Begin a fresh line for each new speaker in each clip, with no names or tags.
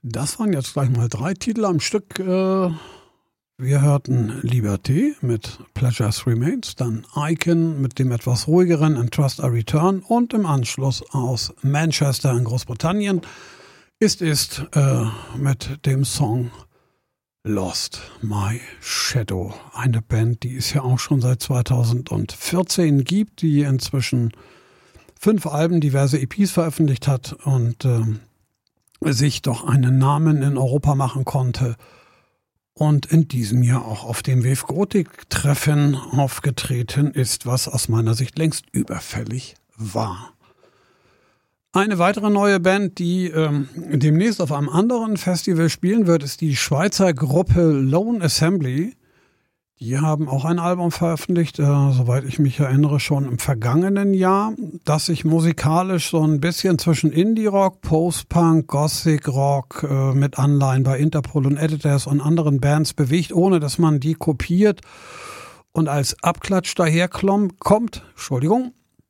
Das waren jetzt gleich mal 3 Titel am Stück. Wir hörten Liberté mit Pleasures Remains, dann Icon mit dem etwas ruhigeren And Trust I Return und im Anschluss aus Manchester in Großbritannien ist mit dem Song Lost My Shadow. Eine Band, die es ja auch schon seit 2014 gibt, die inzwischen 5 Alben, diverse EPs veröffentlicht hat und sich doch einen Namen in Europa machen konnte und in diesem Jahr auch auf dem Wave Gothic Treffen aufgetreten ist, was aus meiner Sicht längst überfällig war. Eine weitere neue Band, die demnächst auf einem anderen Festival spielen wird, ist die Schweizer Gruppe Lone Assembly. Die haben auch ein Album veröffentlicht, soweit ich mich erinnere, schon im vergangenen Jahr, das sich musikalisch so ein bisschen zwischen Indie-Rock, Post-Punk, Gothic-Rock mit Anleihen bei Interpol und Editors und anderen Bands bewegt, ohne dass man die kopiert und als Abklatsch daherkommt. Entschuldigung.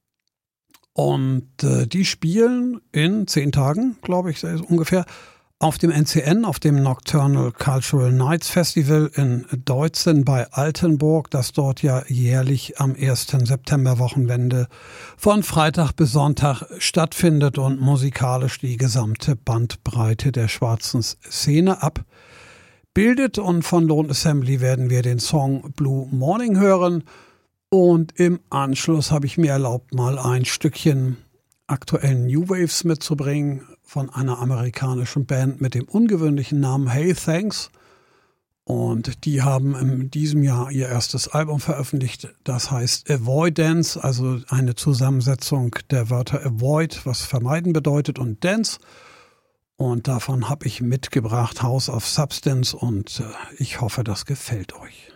Und die spielen in 10 Tagen, glaube ich, ungefähr, auf dem NCN, auf dem Nocturnal Cultural Nights Festival in Deutzen bei Altenburg, das dort ja jährlich am 1. Septemberwochenende von Freitag bis Sonntag stattfindet und musikalisch die gesamte Bandbreite der schwarzen Szene abbildet. Und von Lone Assembly werden wir den Song Blue Morning hören. Und im Anschluss habe ich mir erlaubt, mal ein Stückchen aktuellen New Waves mitzubringen von einer amerikanischen Band mit dem ungewöhnlichen Namen Hey Thanks. Und die haben in diesem Jahr ihr erstes Album veröffentlicht, das heißt Avoidance, also eine Zusammensetzung der Wörter Avoid, was vermeiden bedeutet, und Dance. Und davon habe ich mitgebracht House of Substance und ich hoffe, das gefällt euch.